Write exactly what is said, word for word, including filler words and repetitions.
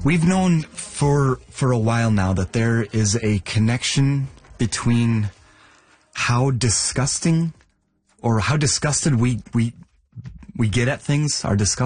We've known for for a while now that there is a connection between how disgusting or how disgusted we we we get at things, our disgust